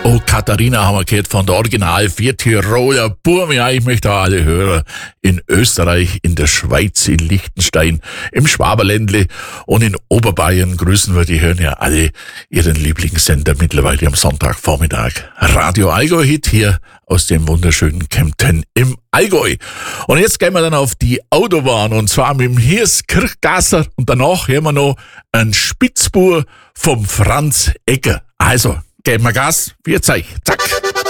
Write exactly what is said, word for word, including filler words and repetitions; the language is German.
Oh, Katharina haben wir gehört von der Original vier Tiroler Burmi. Ja, ich möchte auch alle Hörer in Österreich, in der Schweiz, in Liechtenstein, im Schwaberländle und in Oberbayern grüßen wir. Die hören ja alle ihren Lieblingssender mittlerweile am Sonntagvormittag. Radio Allgäu Hit hier aus dem wunderschönen Kempten im Allgäu. Und jetzt gehen wir dann auf die Autobahn und zwar mit dem Hirskirchgasser und danach hören wir noch einen Spitzbur vom Franz Egger. Also, geben wir Gas, wir zeigen. Zack.